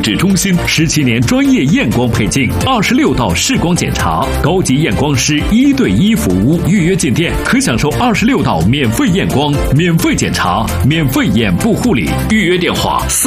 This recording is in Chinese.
质中心，17年专业验光配镜，26道视光检查，高级验光师1对1服务。预约进店可享受26道免费验光、免费检查、免费眼部护理。预约电话